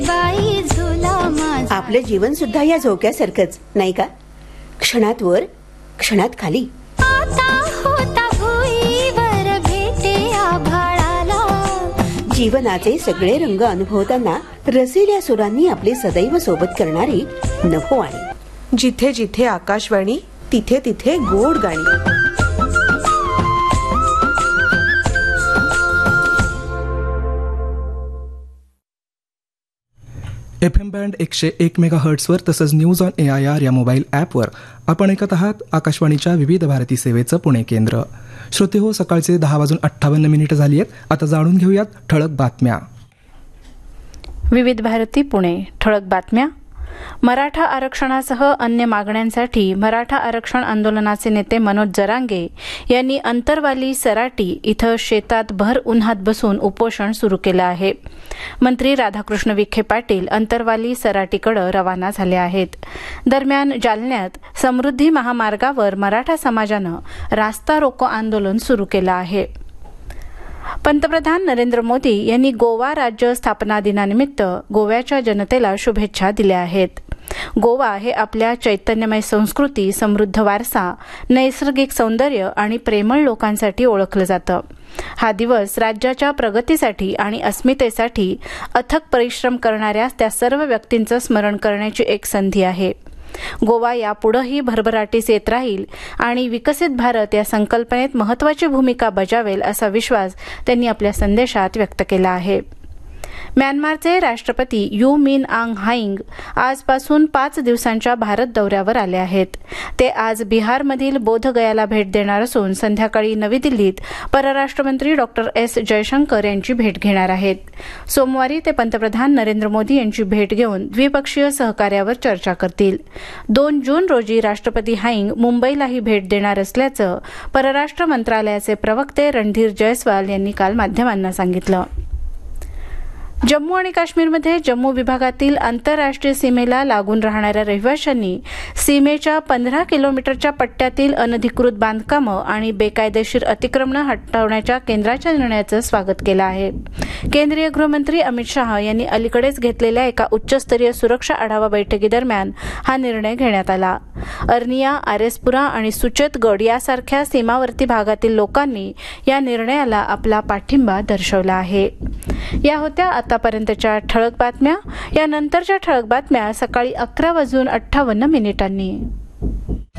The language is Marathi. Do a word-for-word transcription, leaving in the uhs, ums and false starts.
बाई झुला माझा. आपलं जीवन सुद्धा या झोक्यासारखंच नाही का? क्षणात वर क्षणात खाली. आता होता भुईवर भेटे आभाळाला. जीवनाचे सगळे रंग अनुभवताना रसिल्या सुरांनी आपले सदैव सोबत करणारी नभोवाणी. जिथे जिथे आकाशवाणी तिथे तिथे गोड गाणी. एफ एम बँड एकशे एक मेगा हर्ट्सवर तसंच news on A I R या मोबाईल ॲपवर आपण ऐकत आहात आकाशवाणीच्या विविध भारती सेवेचं पुणे केंद्र. श्रोते हो, सकाळचे दहा वाजून अठ्ठावन्न मिनिटं झाली आहेत. आता जाणून घेऊयात ठळक बातम्या. विविध भारती पुणे. ठळक बातम्या. मराठा आरक्षणासह अन्य मागण्यांसाठी मराठा आरक्षण आंदोलनाचे नेते मनोज जरांगे यांनी अंतरवाली सराटी इथं शेतात भर उन्हात बसून उपोषण सुरू केलं आहे. मंत्री राधाकृष्ण विखे पाटील अंतरवाली सराटीकडे रवाना झाले आहेत. दरम्यान जालन्यात समृद्धी महामार्गावर मराठा समाजानं रास्ता रोको आंदोलन सुरू केलं आहे. पंतप्रधान नरेंद्र मोदी यांनी गोवा राज्य स्थापना दिनानिमित्त गोव्याच्या जनतेला शुभेच्छा दिल्या आहेत. गोवा हे आपल्या चैतन्यमय संस्कृती, समृद्ध वारसा, नैसर्गिक सौंदर्य आणि प्रेमळ लोकांसाठी ओळखलं जातं. हा दिवस राज्याच्या प्रगतीसाठी आणि अस्मितेसाठी अथक परिश्रम करणाऱ्या त्या सर्व व्यक्तींचं स्मरण करण्याची एक संधी आहे. गोवा यापुढेही भरभराटीस येत राहील आणि विकसित भारत या संकल्पनेत महत्त्वाची भूमिका बजावेल असा विश्वास त्यांनी आपल्या संदेशात व्यक्त केला आहे. म्यानमारचे राष्ट्रपती यू मिन आंग हाइंग आजपासून पाच दिवसांच्या भारत दौऱ्यावर आले आहेत. ते आज बिहारमधील बोधगयाला भेट देणार असून संध्याकाळी नवी दिल्लीत परराष्ट्र मंत्री डॉक्टर एस जयशंकर यांची भेट घेणार आहेत. सोमवारी ते पंतप्रधान नरेंद्र मोदी यांची भेट घेऊन द्विपक्षीय सहकार्यावर चर्चा करतील. दोन जून रोजी राष्ट्रपती हाइंग मुंबईलाही भेट देणार असल्याचं परराष्ट्र मंत्रालयाचे प्रवक्ते रणधीर जयस्वाल यांनी काल माध्यमांना सांगितलं. जम्मू आणि काश्मीरमध्ये जम्मू विभागातील आंतरराष्ट्रीय सीमेला लागून राहणाऱ्या रहिवाशांनी सीमेच्या पंधरा किलोमीटरच्या पट्ट्यातील अनधिकृत बांधकामं आणि बेकायदेशीर अतिक्रमणं हटवण्याच्या केंद्राच्या निर्णयाचं स्वागत केलं आहे. केंद्रीय गृहमंत्री अमित शहा यांनी अलीकडेच घेतलेल्या एका उच्चस्तरीय सुरक्षा आढावा बैठकीदरम्यान हा निर्णय घेण्यात आला. अर्निया, आरेसपुरा आणि सुचेतगड यासारख्या सीमावर्ती भागातील लोकांनी या निर्णयाला आपला पाठिंबा दर्शवला आहे. या होत्या आतापर्यंतच्या ठळक बातम्या. यानंतरच्या ठळक बातम्या सकाळी अकरा वाजून अठ्ठावन्न मिनिटांनी.